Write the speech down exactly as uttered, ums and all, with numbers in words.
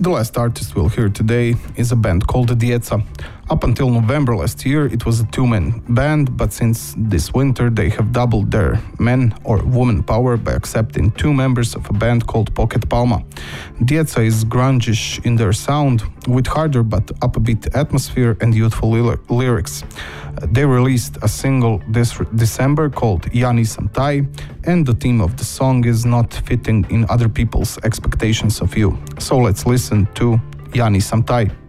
The last artist we'll hear today is a band called Djeca. Up until November last year, it was a two-man band, but since this winter, they have doubled their men or woman power by accepting two members of a band called Pocket Palma. Djeca is grunge-ish in their sound, with harder but upbeat atmosphere and youthful ly- lyrics. Uh, they released a single this re- December called Ja nisam taj, and the theme of the song is not fitting in other people's expectations of you. So let's listen to Ja nisam taj.